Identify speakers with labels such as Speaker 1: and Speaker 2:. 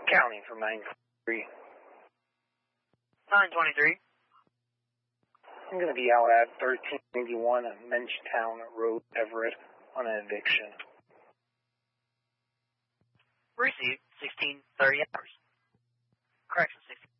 Speaker 1: County from 923.
Speaker 2: 923.
Speaker 1: I'm going to be out at 1391 Menchtown Road, Everett, on an eviction.
Speaker 2: Received 16:30 hours. Correction 16.